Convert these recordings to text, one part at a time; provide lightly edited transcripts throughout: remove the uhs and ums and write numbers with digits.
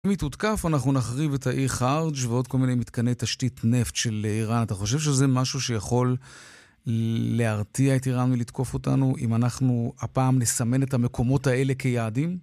אם היא תותקף, אנחנו נחריב את האי חארג' ועוד כל מיני מתקני תשתית נפט של איראן. אתה חושב שזה משהו שיכול להרתיע את איראן מלתקוף אותנו, אם אנחנו הפעם נסמן את המקומות האלה כיעדים?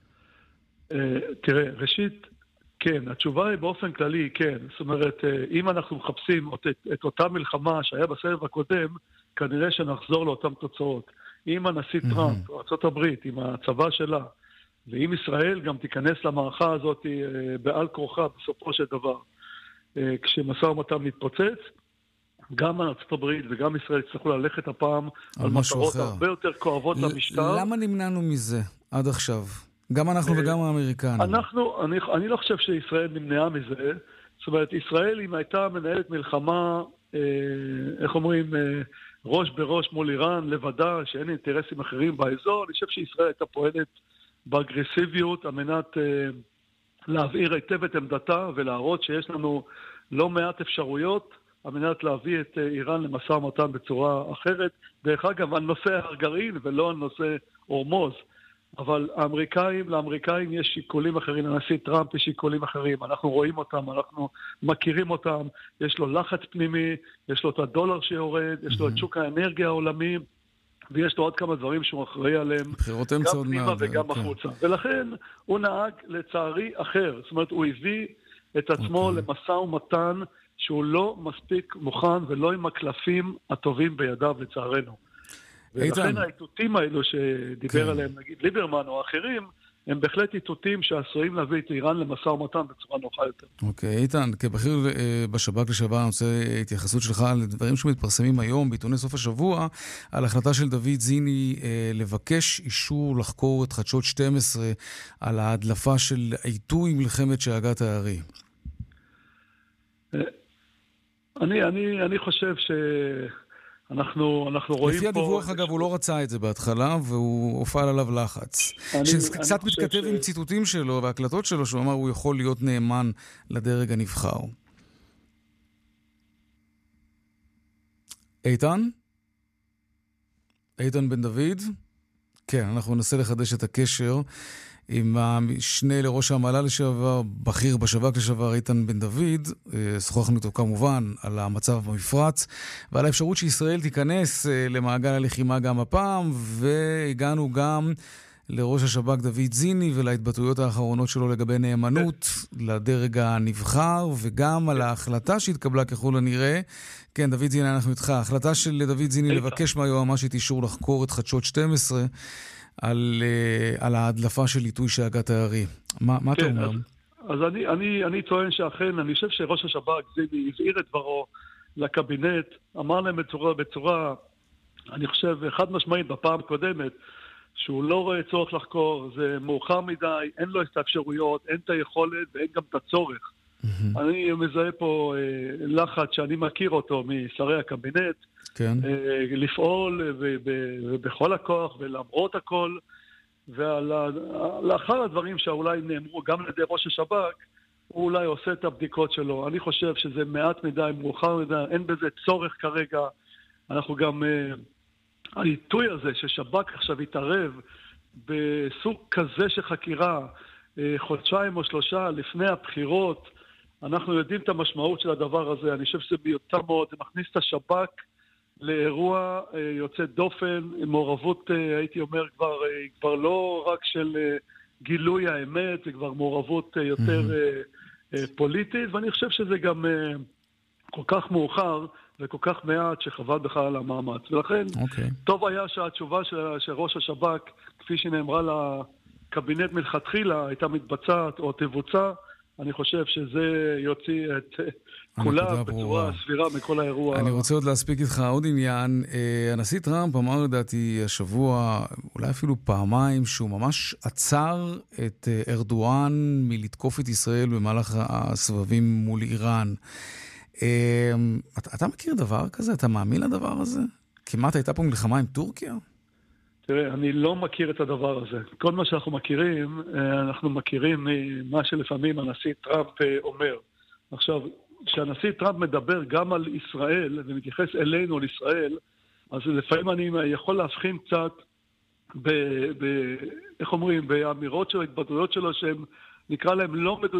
תראה, ראשית, כן, התשובה היא באופן כללי, כן. זאת אומרת, אם אנחנו מחפשים את אותה מלחמה שהיה בסבב הקודם, כנראה שנחזור לאותן תוצאות. אם הנשיא טראמפ, ארצות הברית, עם הצבא שלה, ואם ישראל גם תיכנס למערכה הזאת בעל כורחה בסופו של דבר, כשמשא ומתן מתפוצץ, גם ארצות הברית וגם ישראל יצטרכו ללכת הפעם על מטרות הרבה יותר כואבות למשטר. למה נמנענו מזה עד עכשיו? גם אנחנו וגם האמריקנים. אני לא חושב שישראל נמנעה מזה. זאת אומרת, ישראל אם הייתה מנהלת מלחמה, איך אומרים, ראש בראש מול איראן, לבדה, שאין אינטרסים אחרים באזור, אני חושב שישראל הייתה פועלת באגרסיביות על מנת להבהיר היטב את עמדתה ולהראות שיש לנו לא מעט אפשרויות על מנת להביא את איראן למשא ומתן בצורה אחרת. דרך אגב, על נושא הגרעין ולא על נושא הורמוז. אבל לאמריקאים יש שיקולים אחרים, לנשיא טראמפ יש שיקולים אחרים, אנחנו רואים אותם, אנחנו מכירים אותם, יש לו לחץ פנימי, יש לו את הדולר שיורד, יש לו את שוק האנרגיה העולמי, ויש לו עוד כמה דברים שהוא אחראי עליהם, גם פנימה וגם החוצה. ולכן הוא נהג לצערי אחר, זאת אומרת הוא הביא את עצמו למשא ומתן שהוא לא מספיק מוכן ולא עם הקלפים הטובים בידיו לצערנו. ולכן האיתותים האלו שדיבר עליהם, נגיד ליברמן או אחרים, הם בהחלט איתותים שעשויים להביא את איראן למשא ומתן בצורה נוחה יותר. אוקיי, איתן, כבכיר בשב"כ לשעבר, אני רוצה התייחסות שלך על דברים שמתפרסמים היום בעיתוני סוף השבוע, על החלטה של דוד זיני לבקש אישור לחקור את חדשות 12 על ההדלפה של עיתוי מלחמת שאגת הארי. אני חושב אנחנו רואים לפי הדיווח, אגב, הוא לא רצה את זה בהתחלה, והוא הופעל עליו לחץ. שקצת מתכתב עם ציטוטים שלו והקלטות שלו, שהוא אמר, הוא יכול להיות נאמן לדרג הנבחר. איתן? איתן בן דוד? כן, אנחנו ננסה לחדש את הקשר עם המשנה לראש המעלה לשעבר, בכיר בשב"כ לשעבר, איתן בן דוד. שוחחנו איתו כמובן על המצב במפרץ ועל האפשרות שישראל תיכנס למעגל הלחימה גם הפעם, והגענו גם לראש השב"כ דוד זיני ולהתבטאויות האחרונות שלו לגבי נאמנות לדרג הנבחר, וגם על ההחלטה שהתקבלה ככל הנראה. כן, דוד זיני, אנחנו איתך. ההחלטה של דוד זיני לבקש מהיועמ"שית אישור לחקור את חדשות 12 על ההדלפה של עיתוי שאגת הארי. מה אתה אומר? אז אני טוען שאכן, אני חושב שראש השב"כ זיני הבהיר את דברו לקבינט, אמר להם בצורה, אני חושב, חד משמעית בפעם הקודמת, שהוא לא רואה צורך לחקור, זה מאוחר מדי, אין לו את האפשרויות, אין את היכולת ואין גם את הצורך. אני מזהה פה לחץ שאני מכיר אותו משרי הקבינט, לפעול בכל הכוח ולמרות הכל, ולאחר הדברים שאולי נאמרו גם לידי ראש השב"כ, הוא אולי עושה את הבדיקות שלו. אני חושב שזה מעט מדי, מאוחר מדי, אין בזה צורך כרגע. אנחנו גם, העיתוי הזה ששב"כ עכשיו יתערב בסוג כזה של חקירה, חודשיים או שלושה לפני הבחירות, אנחנו יודעים את המשמעות של הדבר הזה. אני חושב שזה ביותר מאוד, זה מכניס את השב"כ לאירוע יוצא דופן, מעורבות, הייתי אומר, כבר לא רק של גילוי האמת, זה כבר מעורבות יותר פוליטית, ואני חושב שזה גם כל כך מאוחר וכל כך מעט שחבל בכלל על המאמץ. ולכן, טוב היה שהתשובה של ראש השב"כ, כפי שנאמרה לקבינט מלכתחילה, הייתה מתבצעת או תבוצע, אני חושב שזה יוציא את כולה בצורה סבירה מכל האירוע. אני רוצה עוד להספיק איתך עוד עניין. הנשיא טראמפ אמר לדעתי השבוע, אולי אפילו פעמיים, שהוא ממש עצר את ארדואן מלתקוף את ישראל במהלך הסבבים מול איראן. אתה מכיר דבר כזה? אתה מאמין לדבר הזה? כמעט הייתה פה מלחמה עם טורקיה? תראה, אני לא מכיר את הדבר הזה. כל מה שאנחנו מכירים מה שלפעמים הנשיא טראמפ אומר. עכשיו, כשהנשיא טראמפ מדבר גם על ישראל, ומתייחס אלינו על ישראל, אז לפעמים אני יכול להבחין קצת איך אומרים, באמירות שלו, התבטאויות שלו, שהן נקרא להם לא מדויקים,